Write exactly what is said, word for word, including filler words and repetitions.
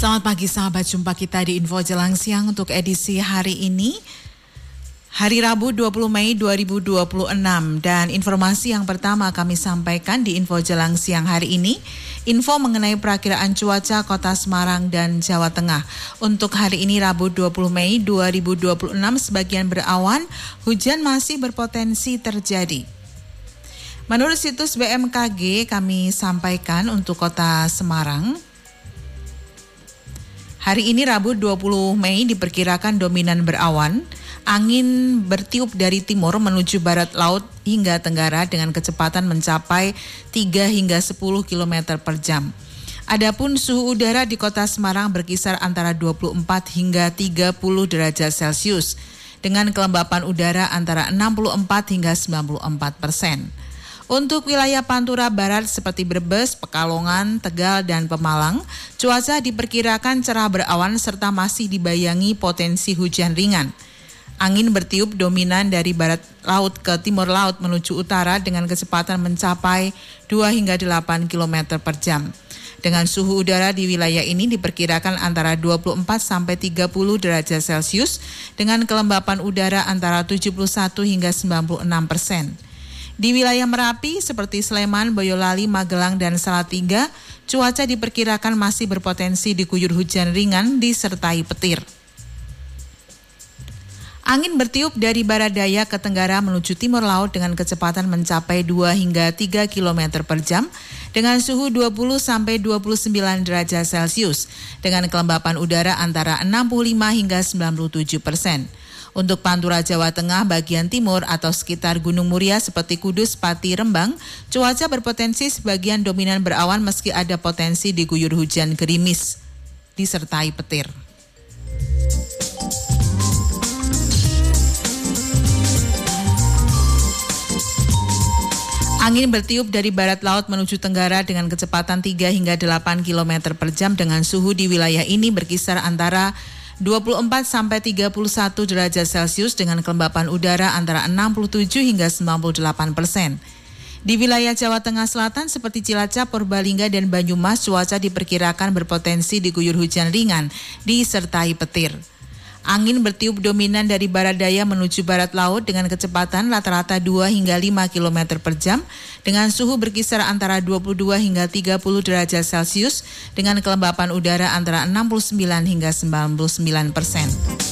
Selamat pagi sahabat, jumpa kita di Info Jelang Siang untuk edisi hari ini, hari Rabu dua puluh Mei dua ribu dua puluh enam. Dan informasi yang pertama kami sampaikan di Info Jelang Siang hari ini, info mengenai perakiraan cuaca Kota Semarang dan Jawa Tengah. Untuk hari ini Rabu dua puluh Mei dua ribu dua puluh enam, sebagian berawan, hujan masih berpotensi terjadi. Menurut situs B M K G kami sampaikan untuk Kota Semarang, hari ini Rabu dua puluh Mei diperkirakan dominan berawan, angin bertiup dari timur menuju barat laut hingga tenggara dengan kecepatan mencapai tiga hingga sepuluh kilometer per jam. Adapun suhu udara di Kota Semarang berkisar antara dua puluh empat hingga tiga puluh derajat Celcius dengan kelembapan udara antara enam puluh empat hingga sembilan puluh empat persen. Untuk wilayah Pantura Barat seperti Brebes, Pekalongan, Tegal, dan Pemalang, cuaca diperkirakan cerah berawan serta masih dibayangi potensi hujan ringan. Angin bertiup dominan dari barat laut ke timur laut menuju utara dengan kecepatan mencapai dua hingga delapan kilometer per jam. Dengan suhu udara di wilayah ini diperkirakan antara dua puluh empat sampai tiga puluh derajat Celcius dengan kelembapan udara antara tujuh puluh satu hingga sembilan puluh enam persen. Di wilayah Merapi seperti Sleman, Boyolali, Magelang, dan Salatiga, cuaca diperkirakan masih berpotensi diguyur hujan ringan disertai petir. Angin bertiup dari barat daya ke tenggara menuju timur laut dengan kecepatan mencapai dua hingga tiga kilometer per jam dengan suhu dua puluh sampai dua puluh sembilan derajat Celcius dengan kelembapan udara antara enam puluh lima hingga sembilan puluh tujuh persen. Untuk Pantura Jawa Tengah bagian timur atau sekitar Gunung Muria seperti Kudus, Pati, Rembang, cuaca berpotensi sebagian dominan berawan meski ada potensi diguyur hujan gerimis disertai petir. Angin bertiup dari barat laut menuju tenggara dengan kecepatan tiga hingga delapan kilometer per jam dengan suhu di wilayah ini berkisar antara dua puluh empat sampai tiga puluh satu derajat Celcius dengan kelembapan udara antara enam puluh tujuh hingga sembilan puluh delapan persen. Di wilayah Jawa Tengah Selatan seperti Cilacap, Purbalingga, dan Banyumas, cuaca diperkirakan berpotensi diguyur hujan ringan disertai petir. Angin bertiup dominan dari barat daya menuju barat laut dengan kecepatan rata-rata dua hingga lima kilometer per jam dengan suhu berkisar antara dua puluh dua hingga tiga puluh derajat Celcius dengan kelembapan udara antara enam puluh sembilan hingga sembilan puluh sembilan persen.